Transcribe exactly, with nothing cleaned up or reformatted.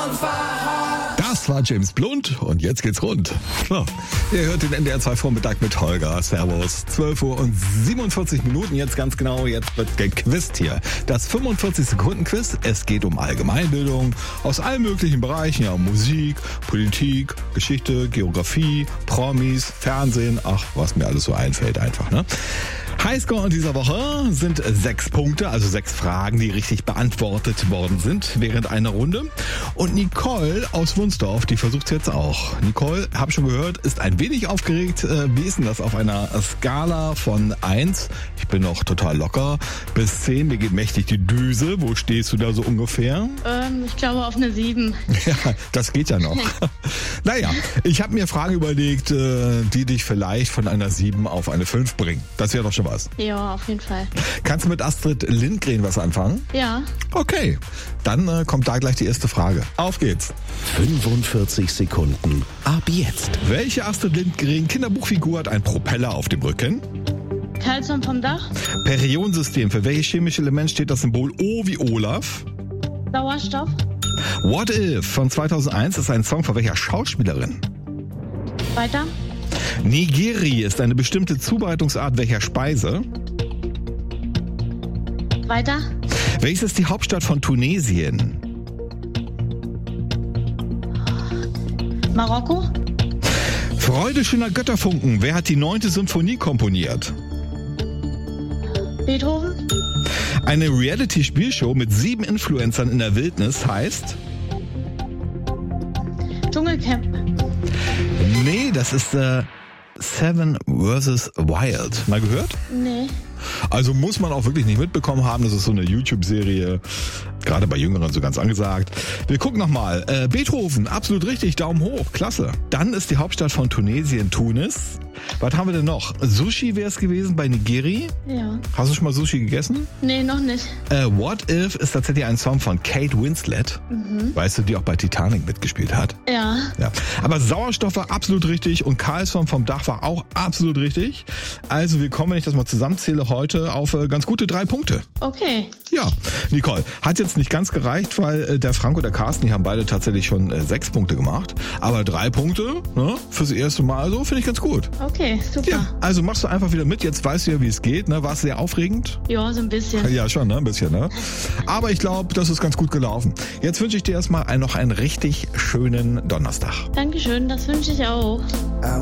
Das war James Blunt und jetzt geht's rund. So, ihr hört den N D R zwei Vormittag mit Holger. Servus. zwölf Uhr und siebenundvierzig Minuten jetzt ganz genau. Jetzt wird gequizt hier. Das fünfundvierzig Sekunden Quiz. Es geht um Allgemeinbildung aus allen möglichen Bereichen. Ja, Musik, Politik, Geschichte, Geografie, Promis, Fernsehen. Ach, was mir alles so einfällt einfach, ne? Highscore in dieser Woche sind sechs Punkte, also sechs Fragen, die richtig beantwortet worden sind während einer Runde. Und Nicole aus Wunsdorf, die versucht es jetzt auch. Nicole, hab schon gehört, ist ein wenig aufgeregt. Wie ist denn das auf einer Skala von eins, ich bin noch total locker, bis zehn, mir geht mächtig die Düse. Wo stehst du da so ungefähr? Ähm, ich glaube auf eine sieben. Ja, das geht ja noch. Naja, ich habe mir Fragen überlegt, die dich vielleicht von einer sieben auf eine fünf bringen. Das wäre doch schon was. Ja, auf jeden Fall. Kannst du mit Astrid Lindgren was anfangen? Ja. Okay, dann äh, kommt da gleich die erste Frage. Auf geht's. fünfundvierzig Sekunden ab jetzt. Welche Astrid Lindgren Kinderbuchfigur hat einen Propeller auf dem Rücken? Karlsson vom Dach. Periodensystem. Für welches chemische Element steht das Symbol O wie Olaf? Sauerstoff. What If von zweitausendeins ist ein Song von welcher Schauspielerin? Weiter. Nigiri ist eine bestimmte Zubereitungsart welcher Speise? Weiter. Welches ist die Hauptstadt von Tunesien? Marokko. Freude schöner Götterfunken. Wer hat die neunte Symphonie komponiert? Beethoven. Eine Reality-Spielshow mit sieben Influencern in der Wildnis heißt? Dschungelcamp. Nee, das ist äh, Seven versus Wild. Mal gehört? Nee. Also muss man auch wirklich nicht mitbekommen haben. Das ist so eine YouTube-Serie, gerade bei Jüngeren so ganz angesagt. Wir gucken nochmal. Äh, Beethoven, absolut richtig, Daumen hoch, klasse. Dann ist die Hauptstadt von Tunesien Tunis. Was haben wir denn noch? Sushi wäre es gewesen bei Nigiri. Ja. Hast du schon mal Sushi gegessen? Nee, noch nicht. Äh, What If ist tatsächlich ein Song von Kate Winslet. Mhm. Weißt du, die auch bei Titanic mitgespielt hat? Ja. Ja. Aber Sauerstoff war absolut richtig und Karlsson vom Dach war auch absolut richtig. Also wir kommen, wenn ich das mal zusammenzähle, heute auf äh, ganz gute drei Punkte. Okay. Ja, Nicole, hat jetzt nicht ganz gereicht, weil äh, der Frank und der Carsten, die haben beide tatsächlich schon äh, sechs Punkte gemacht. Aber drei Punkte, ne, fürs erste Mal so, finde ich ganz gut. Okay, super. Ja, also machst du einfach wieder mit. Jetzt weißt du ja, wie es geht. Ne? War es sehr aufregend? Ja, so ein bisschen. Ja, schon, ne? Ein bisschen, ne? Aber ich glaube, das ist ganz gut gelaufen. Jetzt wünsche ich dir erstmal ein, noch einen richtig schönen Donnerstag. Dankeschön, das wünsche ich auch.